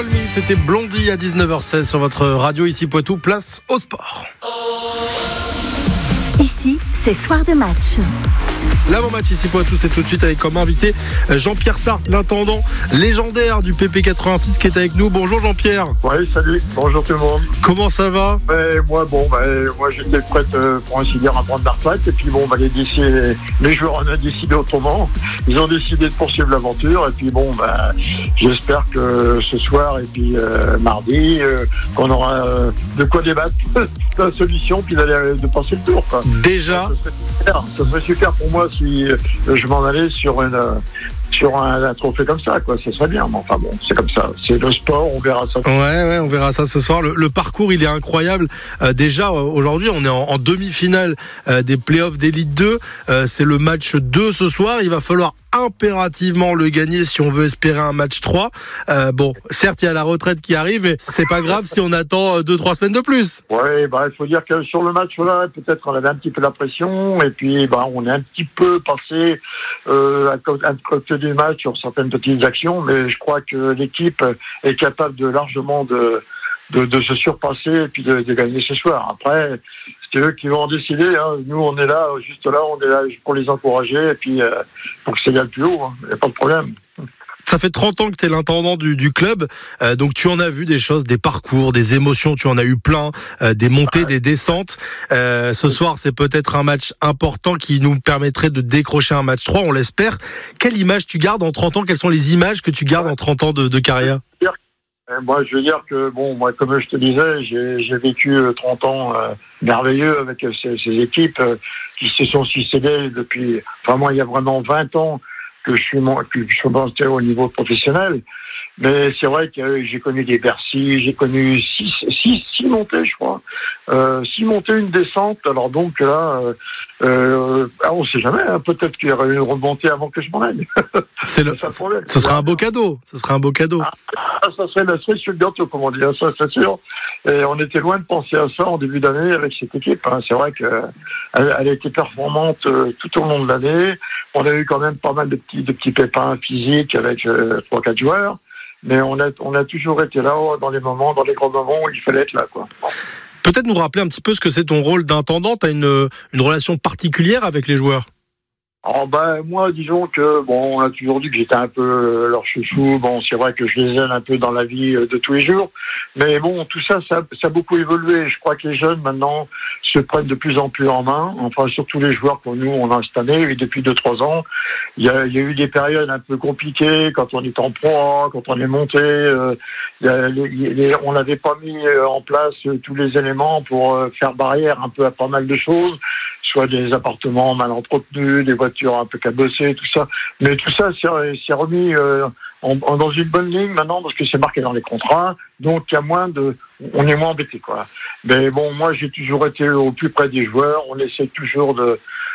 C'était Blondie à 19h16 sur votre radio ici Poitou, place au sport. Ici, c'est soir de match. L'avant-match ici Poitou, c'est tout de suite avec comme invité Jean-Pierre Sartre, l'intendant légendaire du PP86 qui est avec nous. Bonjour Jean-Pierre. Oui, salut, bonjour tout le monde. Comment ça va? Moi j'étais prêt pour ainsi dire à prendre la retraite et puis les joueurs en ont décidé autrement. Ils ont décidé de poursuivre l'aventure et puis j'espère que ce soir et puis mardi qu'on aura de quoi débattre de la solution puis de passer le tour, quoi. Déjà, ça serait super pour moi si je m'en allais sur un trophée comme ça, quoi. Ce serait bien, mais enfin bon, c'est comme ça. C'est le sport, on verra ça. Ouais, on verra ça ce soir. Le parcours, il est incroyable. Déjà, aujourd'hui, on est en demi-finale des playoffs d'Élite 2. C'est le match 2 ce soir. Il va falloir impérativement le gagner si on veut espérer un match 3. Certes, il y a la retraite qui arrive, mais c'est pas grave si on attend 2-3 semaines de plus. Ouais, il faut dire que sur le match là, peut-être on avait un petit peu la pression et puis on est un petit peu passé à côté du match sur certaines petites actions, mais je crois que l'équipe est capable largement de se surpasser et puis de gagner ce soir. Après, c'est eux qui vont en décider, hein. Nous, on est là pour les encourager et puis pour que ça aille plus haut, hein. Il n'y a pas de problème. Ça fait 30 ans que tu es l'intendant du club, donc tu en as vu des choses, des parcours, des émotions, tu en as eu plein, des montées, des descentes. Ce soir, c'est peut-être un match important qui nous permettrait de décrocher un match 3, on l'espère. Quelle image tu gardes en 30 ans? Quelles sont les images que tu gardes en 30 ans de carrière? Moi, je veux dire que, comme je te disais, j'ai vécu 30 ans merveilleux avec ces équipes qui se sont succédées depuis... Enfin, moi, il y a vraiment 20 ans que je suis monté au niveau professionnel. Mais c'est vrai que j'ai connu des Bercy, j'ai connu six montées, je crois. 6 montées, une descente. Alors donc là, on sait jamais, hein, peut-être qu'il y aurait une remontée avant que je m'en aille. Ce serait un beau cadeau. Ça serait la cerise sur le gâteau, comme on dit, ça c'est sûr. Et on était loin de penser à ça en début d'année avec cette équipe, hein. C'est vrai qu'elle a été performante tout au long de l'année. On a eu quand même pas mal de petits pépins physiques avec 3-4 joueurs. Mais on a toujours été là dans les grands moments où il fallait être là, quoi. Peut-être nous rappeler un petit peu ce que c'est ton rôle d'intendant. Tu as une relation particulière avec les joueurs? Moi, disons que on a toujours dit que j'étais un peu leur chouchou. C'est vrai que je les aide un peu dans la vie de tous les jours. Mais tout ça a beaucoup évolué. Je crois que les jeunes maintenant se prennent de plus en plus en main. Enfin, surtout les joueurs que nous on a cette année et depuis 2-3 ans. Il y a eu des périodes un peu compliquées quand on est en pro, quand on est monté. On n'avait pas mis en place tous les éléments pour faire barrière un peu à pas mal de choses, soit des appartements mal entretenus, des voitures un peu cabossées, tout ça. Mais tout ça s'est remis dans une bonne ligne maintenant parce que c'est marqué dans les contrats. Donc on est moins embêté, quoi. Mais moi j'ai toujours été au plus près des joueurs. On essaie toujours de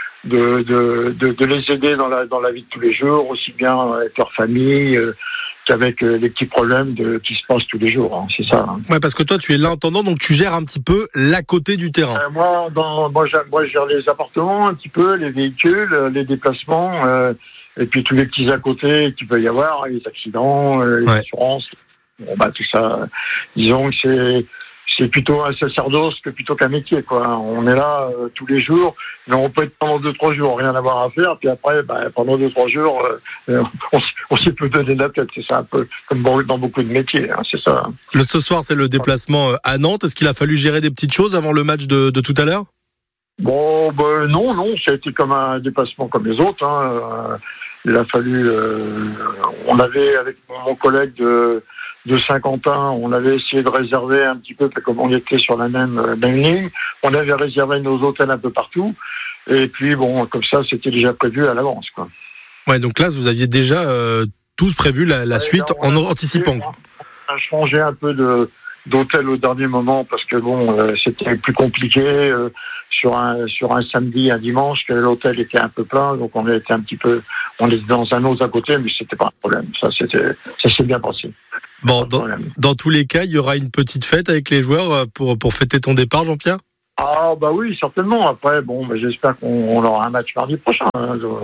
les aider dans la vie de tous les jours, aussi bien avec leur famille qu'avec les petits problèmes qui se passent tous les jours, hein. C'est ça, hein. Ouais, parce que toi tu es l'intendant, donc tu gères un petit peu l'à côté du terrain. Moi je gère les appartements un petit peu, les véhicules, les déplacements, et puis tous les petits à côté qu'il peut y avoir, les accidents, les assurances. Tout ça, disons que c'est plutôt un sacerdoce plutôt qu'un métier, quoi. On est là tous les jours, mais on peut être pendant 2-3 jours, rien avoir à faire, puis après, pendant 2-3 jours, on s'y peut donner de la tête. C'est ça un peu comme dans beaucoup de métiers, hein, c'est ça. Ce soir, c'est le déplacement à Nantes. Est-ce qu'il a fallu gérer des petites choses avant le match de tout à l'heure? Non, ça a été comme un déplacement comme les autres, hein. Il a fallu, on avait avec mon collègue de Saint-Quentin, on avait essayé de réserver un petit peu, comme on était sur la même ligne, on avait réservé nos hôtels un peu partout, et puis comme ça, c'était déjà prévu à l'avance, quoi. Ouais, donc là, vous aviez déjà tous prévu la suite en anticipant. On a changé un peu d'hôtel au dernier moment parce que c'était plus compliqué sur un samedi, un dimanche, que l'hôtel était un peu plein, donc on était dans un autre à côté, mais c'était pas un problème. Ça s'est bien passé. Dans tous les cas, il y aura une petite fête avec les joueurs pour fêter ton départ, Jean-Pierre? Oui, certainement. Après, j'espère qu'on aura un match mardi prochain, hein.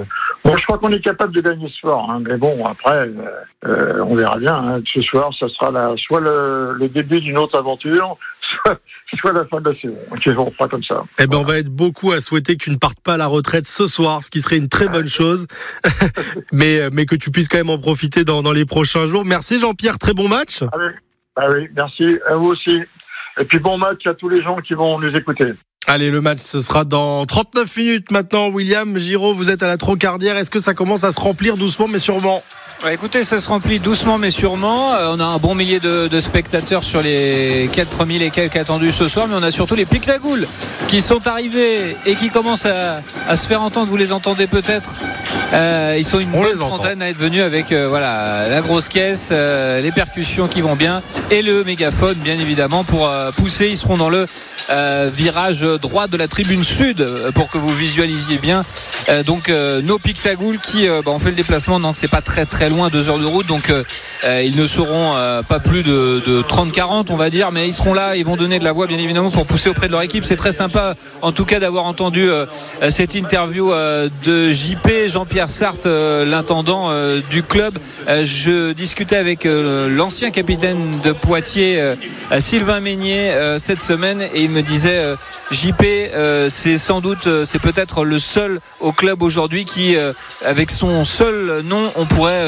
Bon, je crois qu'on est capable de gagner ce soir, hein, mais bon, après, on verra bien. Hein. Ce soir, ça sera soit le début d'une autre aventure, soit la fin de la saison. On fera comme ça. Eh ben, on va être beaucoup à souhaiter que tu ne partes pas à la retraite ce soir, ce qui serait une très bonne chose, mais que tu puisses quand même en profiter dans les prochains jours. Merci Jean-Pierre, très bon match. Oui, merci à vous aussi. Et puis bon match à tous les gens qui vont nous écouter. Allez, le match, ce sera dans 39 minutes maintenant. William Giraud, vous êtes à la Trocardière. Est-ce que ça commence à se remplir doucement mais sûrement ? Ouais, écoutez, ça se remplit doucement mais sûrement. On a un bon millier de spectateurs sur les 4000 et quelques attendus ce soir, mais on a surtout les Piclagouls qui sont arrivés et qui commencent à se faire entendre. Vous les entendez peut-être. Ils sont une bonne trentaine à être venus avec la grosse caisse, les percussions qui vont bien et le mégaphone bien évidemment pour pousser. Ils seront dans le virage droit de la tribune sud pour que vous visualisiez bien. Donc nos Piclagouls qui ont fait le déplacement. Non, c'est pas très très loin, 2 heures de route, donc ils ne seront pas plus de 30-40 on va dire, mais ils seront là, ils vont donner de la voix bien évidemment pour pousser auprès de leur équipe. C'est très sympa en tout cas d'avoir entendu cette interview de JP, Jean-Pierre Sarthe, l'intendant du club. Je discutais avec l'ancien capitaine de Poitiers, Sylvain Meignier, cette semaine, et il me disait JP, c'est peut-être le seul au club aujourd'hui qui, avec son seul nom, on pourrait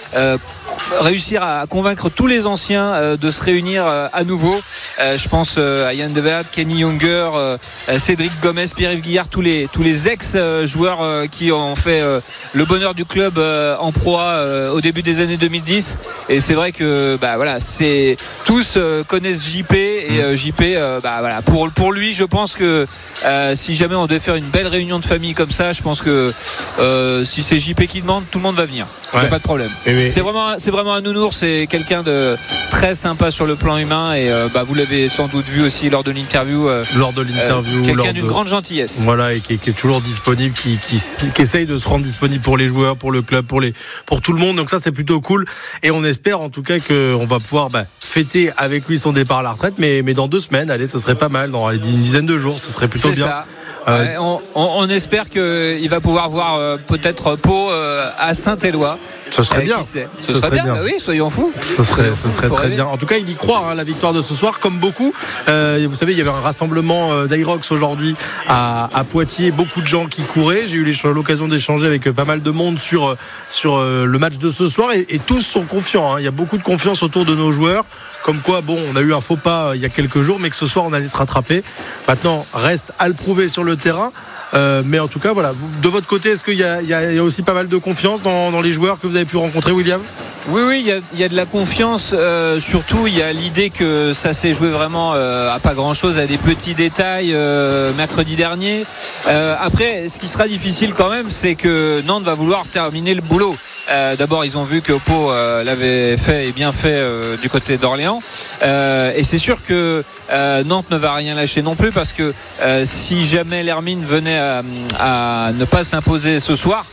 réussir à convaincre tous les anciens de se réunir à nouveau. Je pense à Yann Deveat, Kenny Younger, Cédric Gomez, Pierre-Yves Guillard, tous les ex-joueurs qui ont fait le bonheur du club en Pro A au début des années 2010. Et c'est vrai que c'est tous connaissent JP et JP pour lui, je pense que si jamais on devait faire une belle réunion de famille comme ça, je pense que si c'est JP qui demande, tout le monde va venir. Il n'y a pas de problème. C'est vraiment un nounours, c'est quelqu'un de très sympa sur le plan humain et vous l'avez sans doute vu aussi lors de l'interview. Quelqu'un d'une grande gentillesse. Voilà, et qui est toujours disponible, qui essaye de se rendre disponible pour les joueurs, pour le club, pour tout le monde. Donc ça, c'est plutôt cool. Et on espère en tout cas qu'on va pouvoir fêter avec lui son départ à la retraite, mais dans 2 semaines, allez, ce serait pas mal, dans une dizaine de jours, ce serait plutôt bien. Ça. On espère qu'il va pouvoir voir peut-être Pau à Saint-Éloi. Ce serait bien. Ce serait bien. Oui, soyons fous. Ce serait très bien. En tout cas, il y croit, la victoire de ce soir, comme beaucoup. Vous savez, il y avait un rassemblement d'Irox aujourd'hui à Poitiers. Beaucoup de gens qui couraient. J'ai eu l'occasion d'échanger avec pas mal de monde sur le match de ce soir. Et tous sont confiants. Il y a beaucoup de confiance autour de nos joueurs. Comme quoi, on a eu un faux pas il y a quelques jours, mais que ce soir, on allait se rattraper. Maintenant, reste à le prouver sur le terrain. Mais en tout cas, voilà. De votre côté, est-ce qu'il y a aussi pas mal de confiance dans les joueurs que vous avez pu rencontrer, William ? Oui, il y a de la confiance. Surtout, il y a l'idée que ça s'est joué vraiment à pas grand-chose, à des petits détails mercredi dernier. Après, ce qui sera difficile quand même, c'est que Nantes va vouloir terminer le boulot. D'abord, ils ont vu que Pau l'avait fait et bien fait du côté d'Orléans. Et c'est sûr que Nantes ne va rien lâcher non plus, parce que si jamais l'Hermine venait à ne pas s'imposer ce soir,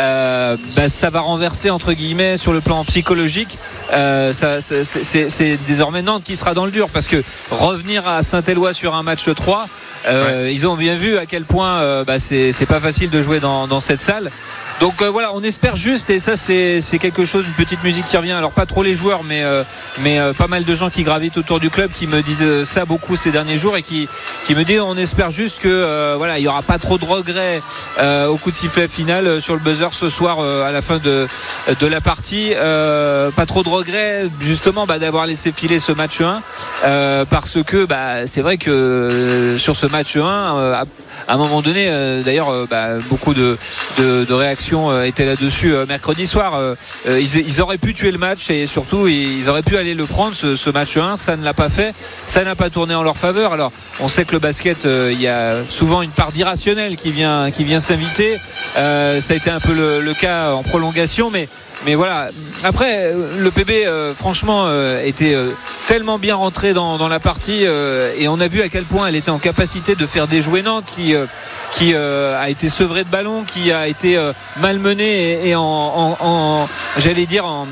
ça va renverser entre guillemets sur le plan psychologique. C'est désormais Nantes qui sera dans le dur, parce que revenir à Saint-Éloi sur un match 3, ils ont bien vu à quel point c'est pas facile de jouer dans cette salle. Donc on espère juste, et ça c'est quelque chose, une petite musique qui revient. Alors pas trop les joueurs, mais pas mal de gens qui gravitent autour du club qui me disent ça beaucoup ces derniers jours, et qui me disent on espère juste que il y aura pas trop de regrets au coup de sifflet final sur le buzzer ce soir à la fin de la partie. Pas trop de regrets justement d'avoir laissé filer ce match 1, parce que c'est vrai que sur ce match 1 à un moment donné, d'ailleurs, beaucoup de réactions étaient là-dessus mercredi soir. Ils auraient pu tuer le match, et surtout ils auraient pu aller le prendre, ce match 1. Ça ne l'a pas fait, ça n'a pas tourné en leur faveur. Alors on sait que le basket, il y a souvent une part d'irrationnel qui vient s'inviter. Ça a été un peu le cas en prolongation, mais voilà. Après, le PB franchement était tellement bien rentré dans la partie, et on a vu à quel point elle était en capacité de faire déjouer Nantes, qui a été sevré de ballon, qui a été malmené et j'allais dire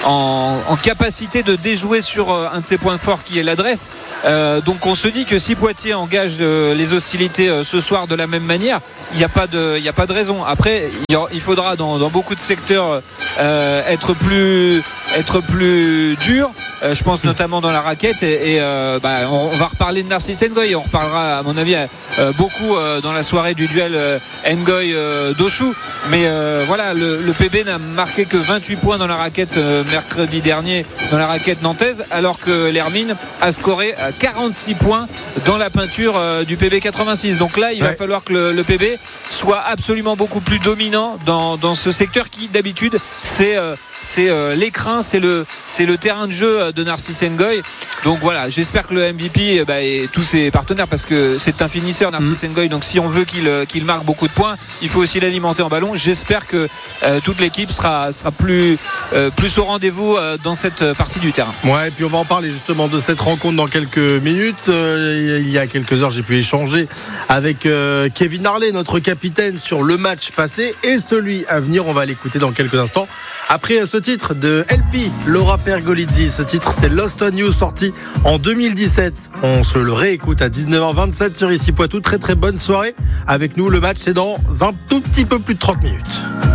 en capacité de déjouer sur un de ses points forts qui est l'adresse. Donc on se dit que si Poitiers engage les hostilités ce soir de la même manière, il n'y a pas de raison. Après, il faudra dans beaucoup de secteurs être plus dur. Je pense notamment dans la raquette et on va reparler de Narcisse Ngoy. On reparlera à mon avis beaucoup dans la soirée du duel Ngoy-Dossou. Mais voilà, le PB n'a marqué que 28 points dans la raquette mercredi dernier dans la raquette nantaise, alors que l'Hermine a scoré 46 points dans la peinture du PB 86. Donc là, il va falloir que le PB soit absolument beaucoup plus dominant dans ce secteur qui d'habitude c'est l'écrin, c'est le terrain de jeu de Narcisse Ngoy. Donc voilà, j'espère que le MVP et tous ses partenaires, parce que c'est un finisseur Narcisse Ngoy, donc si on veut qu'il marque beaucoup de points, il faut aussi l'alimenter en ballon. J'espère que toute l'équipe sera plus au rendez-vous dans cette partie du terrain. Ouais, et puis on va en parler justement de cette rencontre dans quelques minutes. Il y a quelques heures, j'ai pu échanger avec Kevin Harley, notre capitaine, sur le match passé et celui à venir. On va l'écouter dans quelques instants. Après ce titre de LP, Laura Pergolizzi, ce titre c'est Lost on You, sorti en 2017. On se le réécoute à 19h27 sur Ici Poitou. Très très bonne soirée avec nous. Le match c'est dans un tout petit peu plus de 30 minutes.